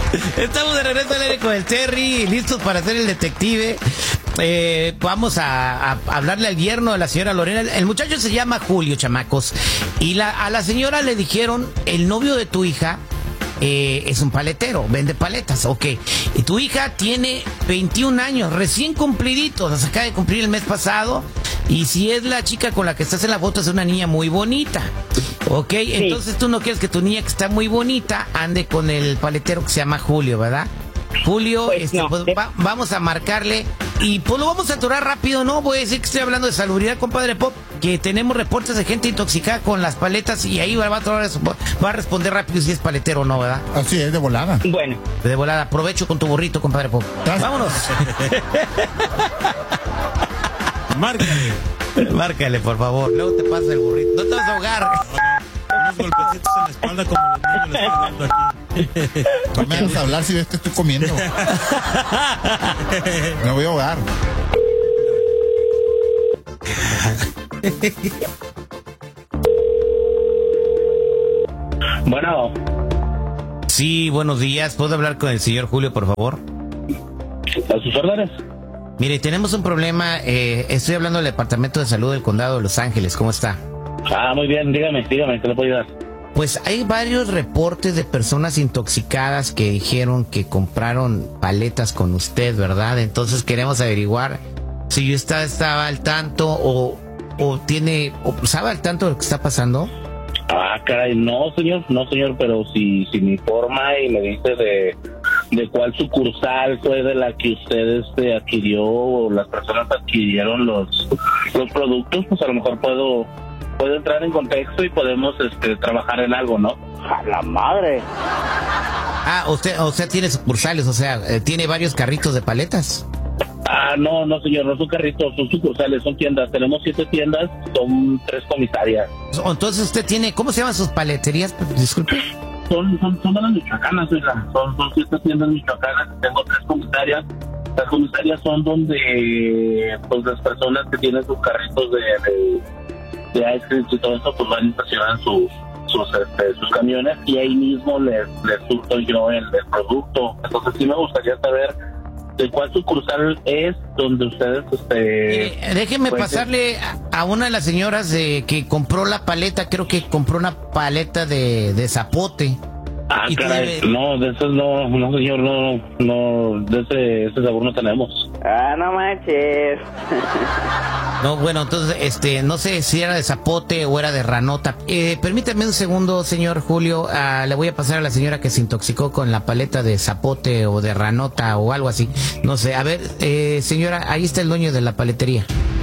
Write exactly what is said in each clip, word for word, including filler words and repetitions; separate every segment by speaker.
Speaker 1: Estamos de regreso al aire con el Terry, listos para hacer el detective. Eh, vamos a, a hablarle al yerno de la señora Lorena. El muchacho se llama Julio, chamacos. Y la, a la señora le dijeron, el novio de tu hija eh, es un paletero, vende paletas, ok. Y tu hija tiene veintiún años, recién cumpliditos, las acaba de cumplir el mes pasado. Y si es la chica con la que estás en la foto, es una niña muy bonita. Ok, sí. Entonces tú no quieres que tu niña, que está muy bonita, ande con el paletero que se llama Julio, ¿verdad? Julio,
Speaker 2: pues
Speaker 1: este,
Speaker 2: no.
Speaker 1: pues, va, vamos a marcarle y pues lo vamos a aturar rápido, ¿no? Voy a decir que estoy hablando de salubridad, compadre Pop, que tenemos reportes de gente intoxicada con las paletas y ahí va a, aturar eso, va a responder rápido si es paletero o no, ¿verdad?
Speaker 3: Así es, de volada.
Speaker 2: Bueno.
Speaker 1: De volada, aprovecho con tu burrito, compadre Pop. Vámonos.
Speaker 3: Márcale.
Speaker 1: Márcale, por favor. Luego te pasa el burrito. No te vas a ahogar.
Speaker 3: Unos golpecitos en la espalda como los niños le están dando aquí. No me hagas hablar si ves que estoy comiendo. Me voy a ahogar.
Speaker 4: Bueno.
Speaker 1: Sí, buenos días. ¿Puedo hablar con el señor Julio, por favor?
Speaker 4: ¿A sus órdenes?
Speaker 1: Mire, tenemos un problema. Eh, estoy hablando del Departamento de Salud del Condado de Los Ángeles. ¿Cómo está?
Speaker 4: Ah, muy bien. Dígame, dígame, ¿qué le puedo ayudar?
Speaker 1: Pues hay varios reportes de personas intoxicadas que dijeron que compraron paletas con usted, ¿verdad? Entonces queremos averiguar si usted estaba al tanto o, o tiene, o sabe al tanto de lo que está pasando.
Speaker 4: Ah, caray, no, señor, no, señor, pero si, si me informa y me dice de, de cuál sucursal fue de la que usted este, adquirió o las personas adquirieron los, los productos, pues a lo mejor puedo, puedo entrar en contexto y podemos este, trabajar en algo, ¿no? ¡A la madre!
Speaker 1: Ah, usted, o sea, tiene sucursales, o sea, eh, tiene varios carritos de paletas.
Speaker 4: Ah, no, no, señor, no son carritos, son sucursales, son tiendas. Tenemos siete tiendas, son tres comisarias.
Speaker 1: Entonces usted tiene, ¿cómo se llaman sus paleterías? Disculpe.
Speaker 4: Son, son, son de las michoacanas, oiga. Son, son siete tiendas michoacanas. Tengo tres comisarias. Las comisarias son donde pues las personas que tienen sus carritos de, de, de ice cream y todo eso, pues van y estacionan sus sus, este, sus camiones y ahí mismo les, les surto yo el, el producto. Entonces sí me gustaría saber de cuál sucursal es donde ustedes este
Speaker 1: eh, déjeme
Speaker 4: pues,
Speaker 1: pasarle a, a una de las señoras de, que compró la paleta. Creo que compró una paleta de, de zapote.
Speaker 4: Ah, caray, tiene... no, de esos no, no señor, no, no, de ese, ese sabor no tenemos.
Speaker 2: Ah, no manches.
Speaker 1: No, bueno, entonces, este, no sé si era de zapote o era de ranota. Eh, permítame un segundo, señor Julio. Uh, le voy a pasar a la señora que se intoxicó con la paleta de zapote o de ranota o algo así. No sé, a ver, eh, señora, ahí está el dueño de la paletería.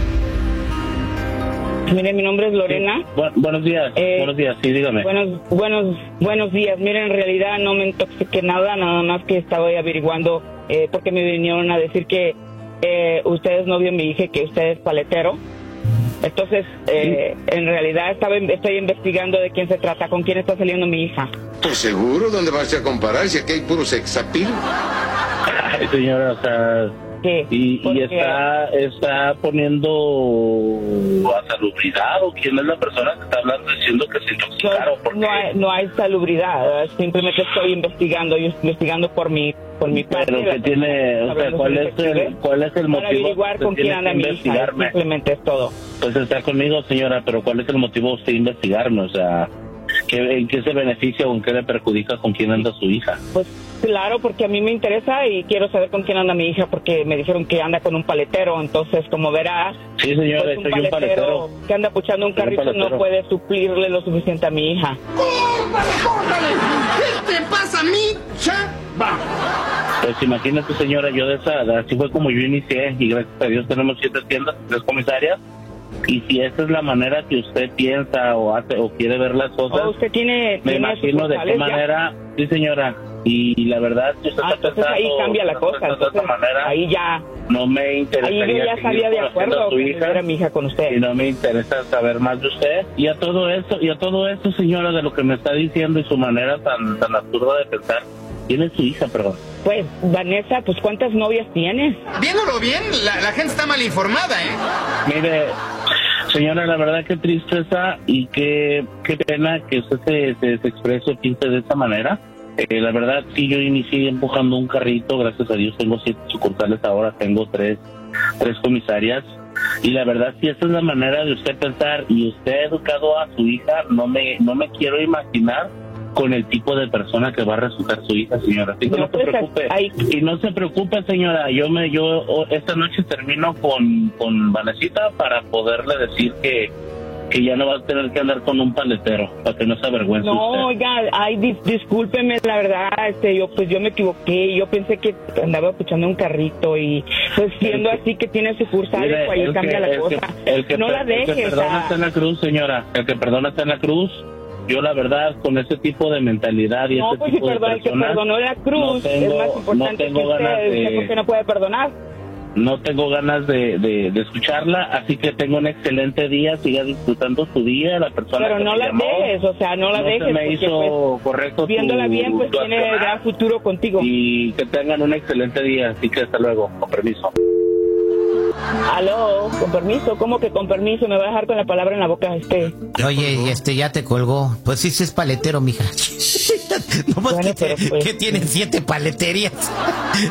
Speaker 2: Mire, mi nombre es Lorena.
Speaker 4: Sí. Bu- buenos días, eh, buenos días, sí, dígame.
Speaker 2: Buenos, buenos, buenos días. Mire, en realidad no me intoxiqué nada, nada más que estaba averiguando eh, porque me vinieron a decir que eh, usted es novio de mi hija y que usted es paletero. Entonces, eh, sí. En realidad estaba, estoy investigando de quién se trata, con quién está saliendo mi hija.
Speaker 5: Pues seguro, ¿dónde vas a comparar si aquí hay puro sexapil?
Speaker 4: Ay, señora, o sea...
Speaker 2: ¿Qué?
Speaker 4: Y, y está está poniendo a salubridad, o quién es la persona que está hablando diciendo que se intoxicaron.
Speaker 2: No, no, hay, no hay salubridad, simplemente estoy investigando, yo estoy investigando por mi por mi parte.
Speaker 4: Pero que tiene, o sea, ¿cuál es el cuál es el motivo?
Speaker 2: Para averiguar con quién anda mi hija, simplemente es todo.
Speaker 4: Pues está conmigo, señora, pero ¿cuál es el motivo de usted investigarme? O sea, ¿qué, ¿en qué se beneficia o en qué le perjudica con quién anda su hija?
Speaker 2: Pues claro, porque a mí me interesa y quiero saber con quién anda mi hija, porque me dijeron que anda con un paletero, entonces como verás,
Speaker 4: sí, señora,
Speaker 2: pues,
Speaker 4: un soy paletero, un paletero
Speaker 2: que anda puchando un carrito un no puede suplirle lo suficiente a mi hija.
Speaker 5: ¡Córtale, córtale! ¿Qué te pasa, Micha? Va.
Speaker 4: Pues imagínate, señora, yo de esa, así fue como yo inicié y gracias a Dios tenemos siete tiendas, tres comisarias. Y si esa es la manera que usted piensa o hace o quiere ver las cosas,
Speaker 2: oh, usted tiene,
Speaker 4: me
Speaker 2: tiene
Speaker 4: imagino de qué
Speaker 2: ya.
Speaker 4: manera, sí, señora. Y la verdad, si usted
Speaker 2: ah,
Speaker 4: está
Speaker 2: entonces
Speaker 4: pensando,
Speaker 2: ahí cambia la cosa, entonces,
Speaker 4: de esa manera,
Speaker 2: ahí ya,
Speaker 4: no me interesaría.
Speaker 2: ahí yo ya estaría de acuerdo
Speaker 4: que
Speaker 2: era mi hija con usted.
Speaker 4: Y no me interesa saber más de usted. Y a todo esto, y a todo esto, señora, de lo que me está diciendo y su manera tan tan absurda de pensar, ¿quién es su hija, perdón?
Speaker 2: Pues, Vanessa, pues ¿cuántas novias tienes?
Speaker 6: Viéndolo bien, la, la gente está mal informada, ¿eh?
Speaker 4: Mire, señora, la verdad que tristeza y qué, qué pena que usted se, se, se exprese o piense de esta manera. Eh, la verdad, sí, yo inicié empujando un carrito, gracias a Dios tengo siete sucursales ahora, tengo tres, tres comisarias, y la verdad, si esa es la manera de usted pensar, y usted ha educado a su hija, no me, no me quiero imaginar con el tipo de persona que va a resultar su hija, señora. Así que no, no se preocupe. Ahí. Y no se preocupe, señora. Yo me, yo esta noche termino con, con Vanesita para poderle decir que, que ya no va a tener que andar con un paletero, para que no se avergüence
Speaker 2: no,
Speaker 4: usted.
Speaker 2: oiga, ay, dis, discúlpeme, la verdad, este, yo, pues yo me equivoqué. Yo pensé que andaba escuchando un carrito y, pues, siendo que, así que tiene sucursales, pues ahí cambia que, la cosa.
Speaker 4: Que, el que,
Speaker 2: no la dejes.
Speaker 4: El que perdona o sea... está en la cruz, señora. El que perdona está en la cruz. Yo la verdad, con ese tipo de mentalidad y
Speaker 2: no,
Speaker 4: ese
Speaker 2: pues
Speaker 4: tipo
Speaker 2: si
Speaker 4: de
Speaker 2: personas... No, que perdonó la cruz, no tengo, es más importante no que usted, de, ¿por qué no puede perdonar?
Speaker 4: No tengo ganas de, de, de escucharla, así que tengo un excelente día, siga disfrutando su día, la persona
Speaker 2: Pero
Speaker 4: que
Speaker 2: no
Speaker 4: me
Speaker 2: la
Speaker 4: llamó,
Speaker 2: dejes, o sea, no la
Speaker 4: no
Speaker 2: dejes.
Speaker 4: Se me hizo
Speaker 2: pues,
Speaker 4: correcto
Speaker 2: viéndola
Speaker 4: tu,
Speaker 2: bien, pues
Speaker 4: tu
Speaker 2: tiene
Speaker 4: accionar.
Speaker 2: gran futuro contigo.
Speaker 4: Y que tengan un excelente día, así que hasta luego, con permiso.
Speaker 2: Aló, con permiso, ¿cómo que con permiso? Me va a dejar con la palabra en la boca este.
Speaker 1: Oye, este ya te colgó. Pues sí, sí es paletero, mija. No más bueno, que, pues, que tienen siete paleterías.